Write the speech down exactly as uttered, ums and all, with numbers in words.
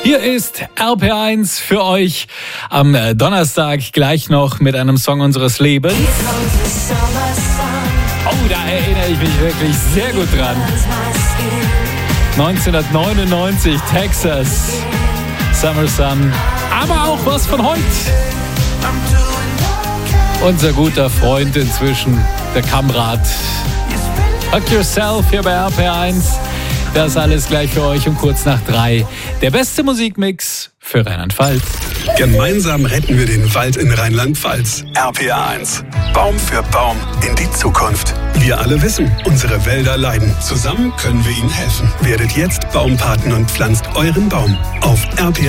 Hier ist R P eins für euch am Donnerstag gleich noch mit einem Song unseres Lebens. Oh, da erinnere ich mich wirklich sehr gut dran. neunzehnhundertneunundneunzig, Texas, Summer Sun, aber auch was von heute. Unser guter Freund inzwischen, der Kamrat. Hug Yourself hier bei R P eins. Das alles gleich für euch um kurz nach drei. Der beste Musikmix für Rheinland-Pfalz. Gemeinsam retten wir den Wald in Rheinland-Pfalz. R P eins. Baum für Baum in die Zukunft. Wir alle wissen, unsere Wälder leiden. Zusammen können wir ihnen helfen. Werdet jetzt Baumpaten und pflanzt euren Baum auf R P